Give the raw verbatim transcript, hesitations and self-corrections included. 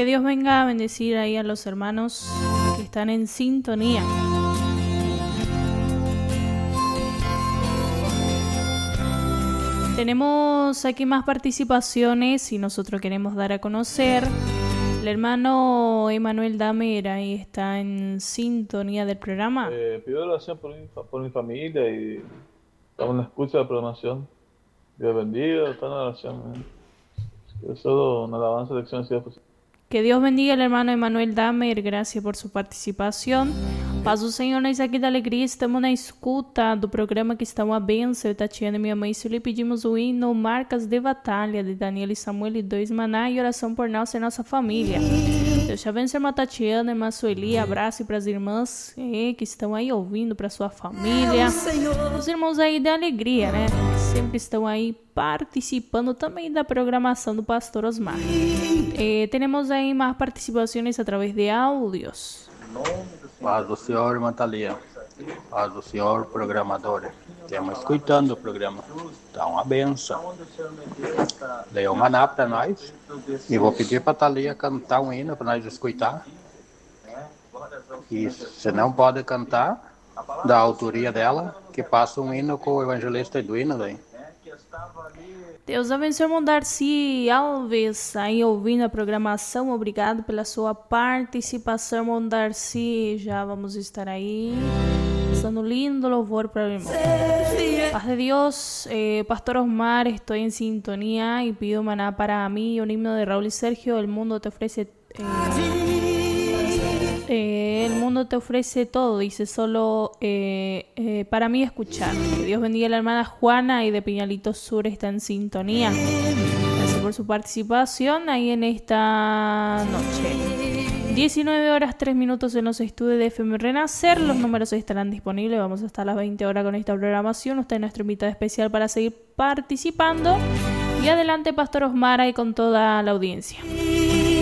Que Dios venga a bendecir ahí a los hermanos que están en sintonía. Tenemos aquí más participaciones y nosotros queremos dar a conocer. El hermano Emanuel Damer ahí está en sintonía del programa. Eh, pido oración por mi, por mi familia y estamos en la escucha de la programación. Dios bendiga, está en la oración. ¿eh? Es solo una alabanza de acción. Que Deus bendiga o hermano Emanuel Damer, graças por sua participação. Paz do Senhor nós aqui da Alegria, estamos na escuta do programa que está uma benção. Eu, Tatiana e minha mãe, se lhe pedimos o hino Marcas de Batalha, de Daniel e Samuel e dois Maná, e oração por nós e nossa família. Deus te abençoe, irmã Tatiana, irmã Sueli, abraço para as irmãs eh, que estão aí ouvindo, para sua família. Os irmãos aí da Alegria, né? Sempre estão aí participando também da programação do Pastor Osmar. Eh, temos aí mais participações através de áudios. Paz do Senhor, irmã Thalia. Paz do Senhor, programadores. Estamos escutando o programa. Tá uma benção. Leia um maná para nós. E vou pedir para a Thalia cantar um hino para nós escutar. E se não pode cantar, da autoria dela, que passa um hino com o evangelista Eduino daí. Deus abençoe, irmão Darcy Alves, aí ouvindo a programação. Obrigado pela sua participação, irmão Darcy. Já vamos estar aí dando lindo louvor para o irmão. Paz de Dios, eh, Pastor Osmar, estoy en sintonía y pido maná para mí, un himno de Raúl y Sergio. El mundo te ofrece... Eh, Eh, el mundo te ofrece todo, dice solo eh, eh, para mí escuchar. Que Dios bendiga a la hermana Juana y de Peñalito Sur está en sintonía. Gracias por su participación ahí en esta noche. diecinueve horas tres minutos en los estudios de F M Renacer. Los números estarán disponibles. Vamos hasta las veinte horas con esta programación. Usted es nuestro invitado especial para seguir participando. Y adelante, Pastor Osmar, y con toda la audiencia.